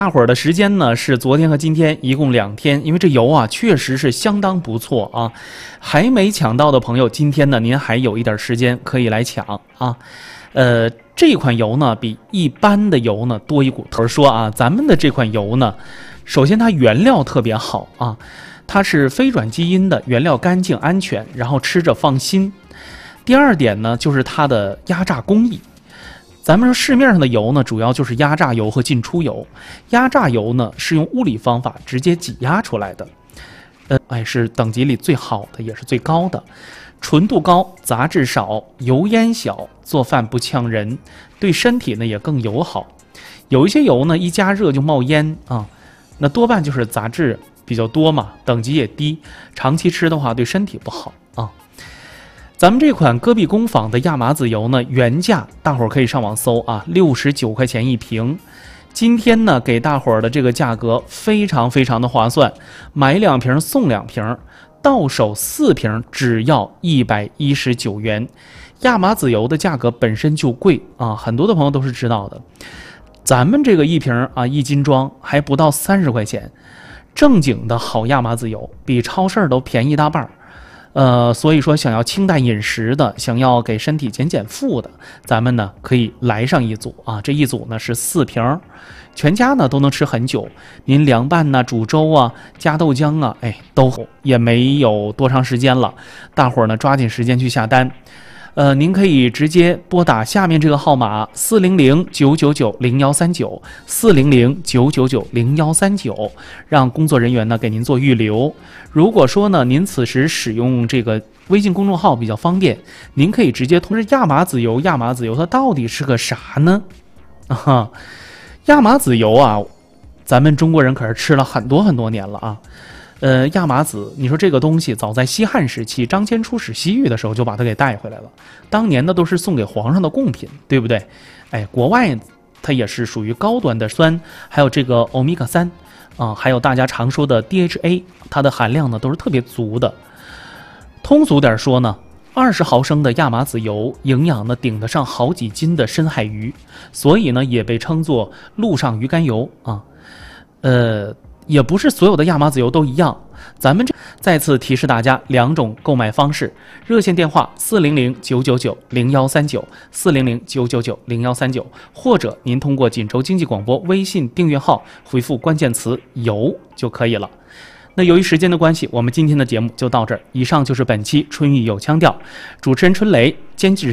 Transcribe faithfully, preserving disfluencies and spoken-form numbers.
大伙儿的时间呢是昨天和今天一共两天，因为这油啊确实是相当不错啊，还没抢到的朋友，今天呢您还有一点时间可以来抢啊。呃，这款油呢比一般的油呢多一股头说啊，咱们的这款油呢，首先它原料特别好啊，它是非转基因的，原料干净安全，然后吃着放心。第二点呢就是它的压榨工艺。咱们说市面上的油呢，主要就是压榨油和进出油。压榨油呢，是用物理方法直接挤压出来的，呃，哎，是等级里最好的，也是最高的，纯度高，杂质少，油烟小，做饭不呛人，对身体呢也更友好。有一些油呢，一加热就冒烟啊，那多半就是杂质比较多嘛，等级也低，长期吃的话对身体不好啊。咱们这款戈壁工坊的亚麻籽油呢，原价大伙儿可以上网搜啊，六十九块钱一瓶。今天呢，给大伙儿的这个价格非常非常的划算，买两瓶送两瓶，到手四瓶只要一百一十九元。亚麻籽油的价格本身就贵啊，很多的朋友都是知道的。咱们这个一瓶啊，一斤装还不到三十块钱，正经的好亚麻籽油比超市都便宜一大半。呃，所以说想要清淡饮食的，想要给身体减减负的，咱们呢可以来上一组啊。这一组呢是四瓶，全家呢都能吃很久。您凉拌呐、煮粥啊、加豆浆啊，哎，都也没有多长时间了。大伙儿呢抓紧时间去下单。呃，您可以直接拨打下面这个号码四零零九九九零幺三九四零零九九九零幺三九，让工作人员呢给您做预留。如果说呢您此时使用这个微信公众号比较方便，您可以直接通知亚麻籽油。亚麻籽油它到底是个啥呢？啊，亚麻籽油啊，咱们中国人可是吃了很多很多年了啊。呃，亚麻籽，你说这个东西，早在西汉时期，张骞出使西域的时候就把它给带回来了。当年呢，都是送给皇上的贡品，对不对？哎，国外它也是属于高端的酸，还有这个欧米伽三啊，还有大家常说的 D H A， 它的含量呢都是特别足的。通俗点说呢，二十毫升的亚麻籽油，营养呢顶得上好几斤的深海鱼，所以呢也被称作陆上鱼肝油啊。呃。也不是所有的亚麻籽油都一样，咱们这再次提示大家两种购买方式，热线电话四零零九九九零幺三九四零零九九九零幺三九，或者您通过锦州经济广播微信订阅号回复关键词油就可以了。那由于时间的关系，我们今天的节目就到这儿。以上就是本期春雨有腔调，主持人春雷，监制